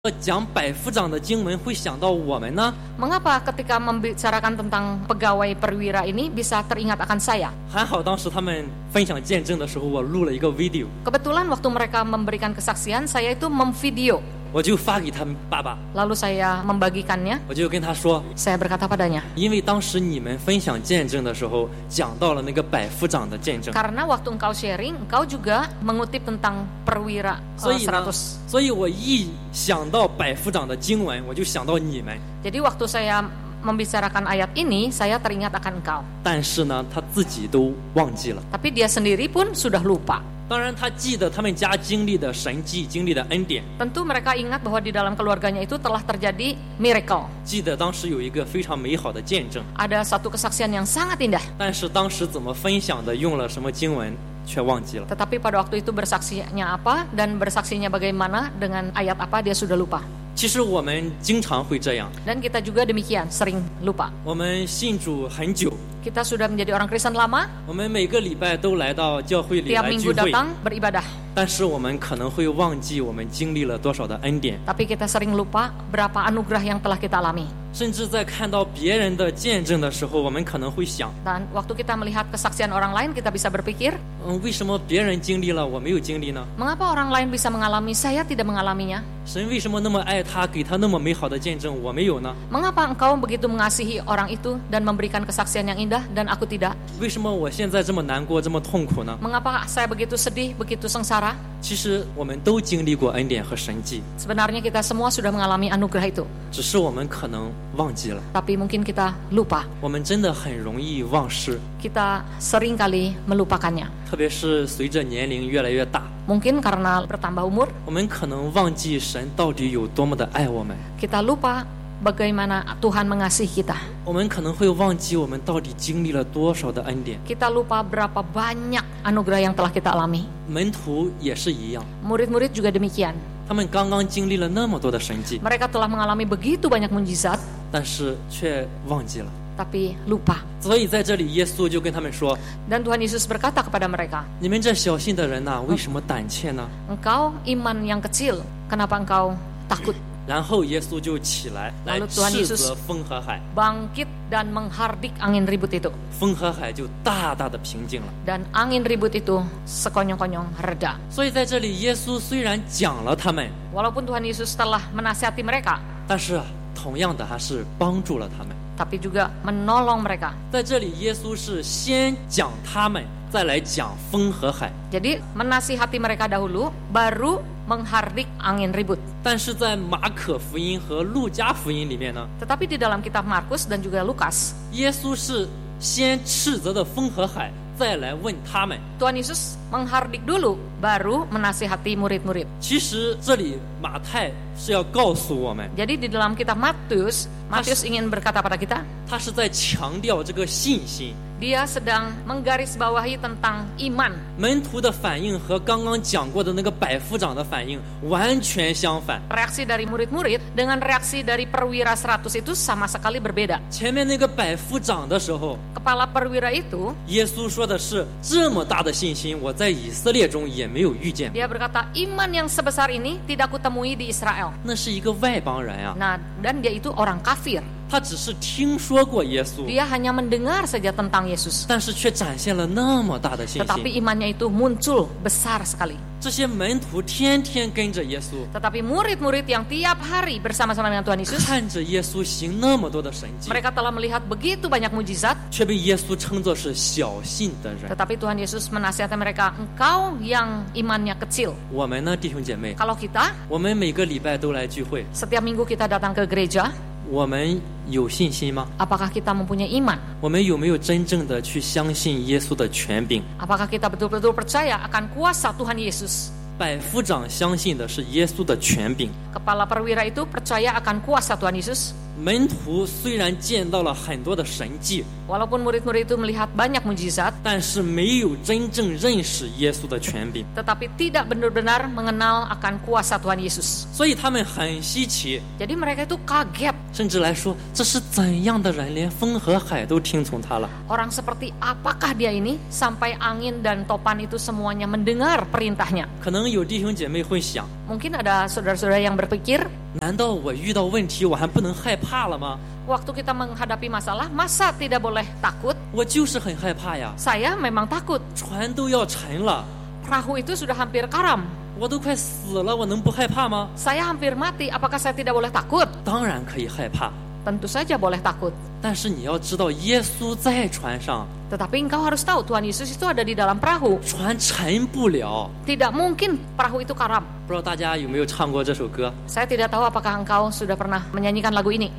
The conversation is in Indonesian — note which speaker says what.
Speaker 1: 讲百夫长的经文会想到我们呢？
Speaker 2: Mengapa ketika membicarakan tentang pegawai perwira ini bisa teringat akan saya?
Speaker 1: 还好当时他们分享见证的时候，我录了一个 video，
Speaker 2: Kebetulan waktu mereka memberikan kesaksian, saya itu memvideo.
Speaker 1: 我就发给他们爸爸，
Speaker 2: Lalu saya membagikannya.
Speaker 1: 我就跟他说，
Speaker 2: Saya berkata padanya,
Speaker 1: 因为当时你们分享见证的时候，讲到了那个百夫长的见证，
Speaker 2: karena waktu engkau sharing, engkau juga mengutip tentang perwira
Speaker 1: 所以呢，
Speaker 2: 100.
Speaker 1: 所以我一想到百夫长的经文，我就想到你们。
Speaker 2: Jadi waktu saya membicarakan ayat ini, saya teringat akan engkau.
Speaker 1: 但是呢，他自己都忘记了。
Speaker 2: Tapi dia sendiri pun sudah lupa.
Speaker 1: 当然，他记得他们家经历的神迹，经历的恩典，
Speaker 2: Tentu mereka ingat bahwa di dalam keluarganya itu telah terjadi miracle.
Speaker 1: 记得当时有一个非常美好的见证。
Speaker 2: Ada satu kesaksian yang sangat indah.
Speaker 1: 但是当时怎么分享的，用了什么经文，却忘记了。
Speaker 2: Tetapi pada waktu itu bersaksinya apa dan bersaksinya bagaimana dengan ayat apa dia sudah lupa.
Speaker 1: 其实我们经常会这样，
Speaker 2: Dan kita juga demikian, sering lupa.
Speaker 1: 我们信主很久，
Speaker 2: Kita sudah menjadi orang Kristen lama,
Speaker 1: 我们每个礼拜都来到教会里
Speaker 2: tiap
Speaker 1: 来聚
Speaker 2: minggu
Speaker 1: 会，
Speaker 2: datang beribadah.
Speaker 1: 但是我们可能会忘记我们经历了多少的恩典，
Speaker 2: Tapi kita sering lupa berapa anugerah yang telah kita alami.
Speaker 1: 甚至在看到别人的见证的时候，我们可能会想，
Speaker 2: Dan waktu kita melihat kesaksian orang lain, kita bisa berpikir,
Speaker 1: 为什么别人经历了我没有经历呢？
Speaker 2: mengapa orang lain bisa mengalami, saya tidak mengalaminya?
Speaker 1: 神为什么那么爱他，给他那么美好的见证，我没有呢？
Speaker 2: Mengapa engkau begitu mengasihi orang itu dan memberikan kesaksian yang indah dan aku tidak?
Speaker 1: 为什么我现在这么难过，这么痛苦呢？
Speaker 2: Mengapa saya begitu sedih, begitu sengsara?
Speaker 1: 其实我们都经历过恩典和神迹，
Speaker 2: Sebenarnya kita semua sudah mengalami anugerah itu.
Speaker 1: 只是我们可能忘记了。
Speaker 2: Tapi mungkin kita lupa.
Speaker 1: 我们真的很容易忘事，
Speaker 2: Kita sering kali melupakannya.
Speaker 1: 特别是随着年龄越来越大，
Speaker 2: Mungkin karena bertambah umur,
Speaker 1: 我们可能忘记神到底有多么的爱我们，
Speaker 2: kita lupa bagaimana Tuhan mengasihi kita.
Speaker 1: 我们可能会忘记我们到底经历了多少的恩典。
Speaker 2: Kita lupa berapa banyak anugerah yang telah kita alami.
Speaker 1: 门徒也是一样，
Speaker 2: Murid-murid juga demikian.
Speaker 1: 他们刚刚经历了那么多的神迹，
Speaker 2: Mereka telah mengalami begitu banyak mujizat,
Speaker 1: 但是却忘记了。
Speaker 2: tapi lupa.
Speaker 1: 所以在这里，耶稣就跟他们说
Speaker 2: Dan Tuhan Yesus berkata kepada mereka,
Speaker 1: 你们这小信的人呐、为什么胆怯呢？
Speaker 2: engkau iman yang kecil, kenapa engkau takut?
Speaker 1: 然后耶稣就起来，来
Speaker 2: Lalu Tuhan
Speaker 1: 斥
Speaker 2: Yesus
Speaker 1: 责风和海，
Speaker 2: Bangkit dan menghardik angin ribut itu.
Speaker 1: 风和海就大大的平静了。
Speaker 2: Dan angin ribut itu sekonyong-konyong reda.
Speaker 1: 所以在这里，耶稣虽然讲了他们，
Speaker 2: Walaupun Tuhan Yesus telah menasihati mereka,
Speaker 1: 但是同样的还是帮助了他们。
Speaker 2: tapi juga menolong mereka.
Speaker 1: 在这里，耶稣是先讲他们，再来讲风和海。
Speaker 2: Jadi menasihati mereka dahulu, baru menghardik angin ribut.
Speaker 1: 但是在马可福音和路加福音里面呢，
Speaker 2: Tetapi di dalam kitab Markus dan juga Lukas,
Speaker 1: 耶稣是先斥责的风和海，再来问他们。
Speaker 2: Tuhan Yesus menghardik dulu, baru menasihati murid-murid.
Speaker 1: 其实这里马太是要告诉我们，
Speaker 2: Jadi di dalam kitab Matius ingin berkata pada kita,
Speaker 1: 他是在强调这个信心。
Speaker 2: dia sedang menggarisbawahi tentang iman.
Speaker 1: 门徒的反应和刚刚讲过的那个百夫长的反应完全相反。
Speaker 2: Reaksi dari murid-murid dengan reaksi dari perwira 100 itu sama sekali berbeda.
Speaker 1: 前面那个百夫长的时候，
Speaker 2: Kepala perwira itu,
Speaker 1: 耶稣说的是这么大的信心，我在以色列中也没有遇见。
Speaker 2: dia berkata, iman yang sebesar ini tidak kutemui di Israel.
Speaker 1: 那是一个外邦人啊，
Speaker 2: Nah, dan dia itu orang kafir.
Speaker 1: 他只是听说过耶稣，
Speaker 2: Dia hanya mendengar saja tentang Yesus.
Speaker 1: 但是却展现了那么大的信
Speaker 2: Tetapi
Speaker 1: 心。
Speaker 2: imannya itu muncul besar sekali.
Speaker 1: 这些门徒天天跟着耶稣，
Speaker 2: Tetapi murid-murid yang tiap hari bersama-sama dengan Tuhan Yesus,
Speaker 1: 看着耶稣行那么多的神迹，
Speaker 2: mereka telah melihat begitu banyak mujizat.
Speaker 1: 却被耶稣称作是小信的人。
Speaker 2: Tetapi Tuhan Yesus menasihati mereka, engkau yang imannya kecil.
Speaker 1: 我们呢，弟兄姐妹，
Speaker 2: Kalau kita,
Speaker 1: 我们每个礼拜都来聚会，
Speaker 2: setiap minggu kita datang ke gereja,
Speaker 1: 我们有信心吗？
Speaker 2: apakah kita mempunyai iman?
Speaker 1: 我们有没有真正的去相信耶稣的权柄？
Speaker 2: Apakah kita betul-betul percaya akan kuasa Tuhan Yesus?
Speaker 1: 百夫长相信的是耶稣的权柄，
Speaker 2: Kepala perwira itu percaya akan kuasa Tuhan Yesus.
Speaker 1: 门徒虽然见到了很多的神迹，
Speaker 2: Walaupun murid-murid itu melihat banyak mujizat,
Speaker 1: 但是没有真正认识耶稣的权柄，
Speaker 2: tetapi tidak benar-benar mengenal akan kuasa Tuhan Yesus.
Speaker 1: 所以他们很稀奇，
Speaker 2: Jadi mereka itu kaget.
Speaker 1: 甚至来说这是怎样的人，连风和海都听从他了。
Speaker 2: Orang seperti apakah dia ini sampai angin dan topan itu semuanya mendengar perintahnya?
Speaker 1: 可能有弟兄姐妹会想，
Speaker 2: Mungkin ada saudara-saudara yang berpikir,
Speaker 1: 难道我遇到问题我还不能害怕了吗？
Speaker 2: waktu kita menghadapi masalah, masa tidak boleh takut?
Speaker 1: 我就是很害怕呀，
Speaker 2: Saya memang takut.
Speaker 1: 船都要沉了，
Speaker 2: Perahu itu sudah hampir karam.
Speaker 1: 我都快死了，我能不害怕吗？
Speaker 2: Saya hampir mati, apakah saya tidak boleh takut?
Speaker 1: 当然可以害怕，
Speaker 2: Tentu saja boleh takut.
Speaker 1: 但是你要知道，耶稣在船上，
Speaker 2: Tetapi engkau harus tahu, Tuhan Yesus itu ada di dalam perahu.
Speaker 1: 船沉不了。
Speaker 2: Tidak mungkin perahu itu karam.
Speaker 1: 不知道大家有没有唱过这首歌？
Speaker 2: Saya tidak tahu apakah engkau sudah pernah menyanyikan lagu ini.